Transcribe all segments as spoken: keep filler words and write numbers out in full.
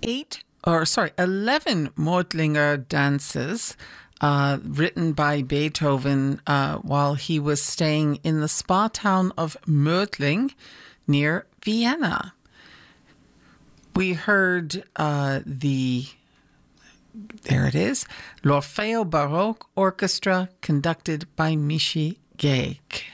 eight, or sorry, eleven Mortlinger dances uh, written by Beethoven uh, while he was staying in the spa town of Mödling near Vienna. We heard uh, the, there it is, L'Orfeo Baroque Orchestra conducted by Michi Geig.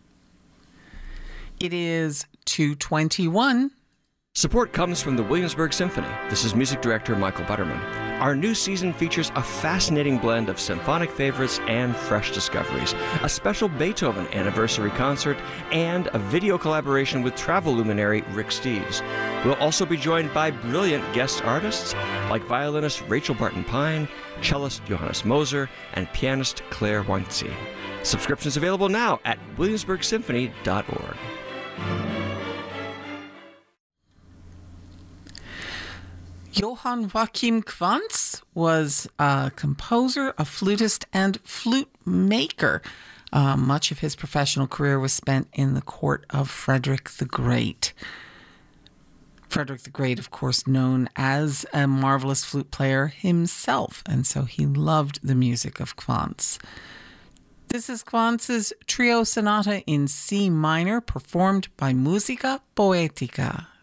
It is two twenty-one. Support comes from the Williamsburg Symphony. This is music director Michael Butterman. Our new season features a fascinating blend of symphonic favorites and fresh discoveries, a special Beethoven anniversary concert, and a video collaboration with travel luminary Rick Steves. We'll also be joined by brilliant guest artists like violinist Rachel Barton-Pine, cellist Johannes Moser, and pianist Claire Weinze. Subscriptions available now at williamsburg symphony dot org. Johann Joachim Quantz was a composer, a flutist, and flute maker. Uh, much of his professional career was spent in the court of Frederick the Great. Frederick the Great, of course, known as a marvelous flute player himself, and so he loved the music of Quantz. This is Quantz's Trio Sonata in C minor, performed by Musica Poetica.